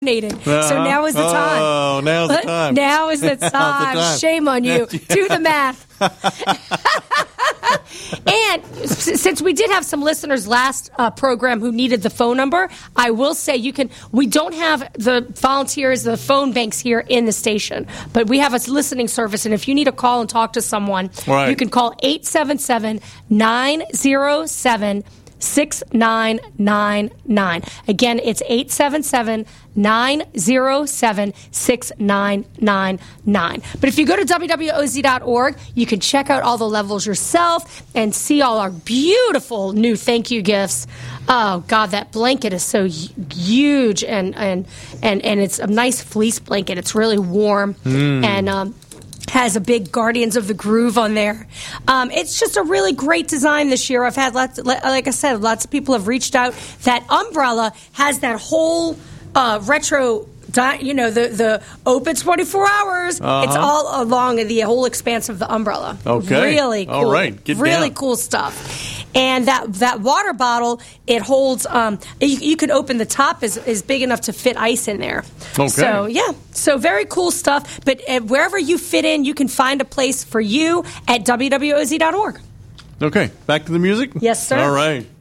So now is the time. Oh, now's the time. Now is the time. Shame on you. Do the math. And since we did have some listeners last program who needed the phone number, I will say we don't have the volunteers, the phone banks here in the station, but we have a listening service, and if you need to call and talk to someone, you can call 877-907-6999. Again, it's 877-907-6999. But if you go to wwoz.org, you can check out all the levels yourself and see all our beautiful new thank you gifts. Oh, God, that blanket is so huge, and it's a nice fleece blanket. It's really warm, and has a big Guardians of the Groove on there. It's just a really great design this year. I've had like I said, lots of people have reached out. That umbrella has that whole retro, the open 24 hours. It's all along the whole expanse of the umbrella. Okay. Really cool. All right. Get really down. Cool stuff. And that water bottle, it holds, you could open the top is big enough to fit ice in there. Okay. So, so very cool stuff. But wherever you fit in, you can find a place for you at wwoz.org. Okay, back to the music? Yes, sir. All right.